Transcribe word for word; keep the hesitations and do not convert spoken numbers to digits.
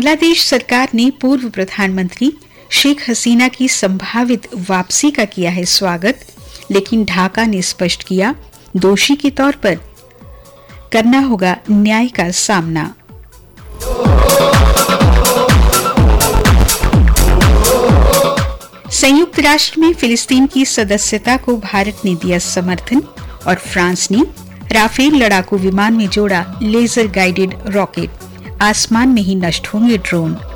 बांग्लादेश सरकार ने पूर्व प्रधानमंत्री शेख हसीना की संभावित वापसी का किया है स्वागत, लेकिन ढाका ने स्पष्ट किया दोषी के तौर पर करना होगा न्याय का सामना। संयुक्त राष्ट्र में फिलिस्तीन की सदस्यता को भारत ने दिया समर्थन और फ्रांस ने राफेल लड़ाकू विमान में जोड़ा लेजर गाइडेड रॉकेट, आसमान में ही नष्ट होंगे ड्रोन।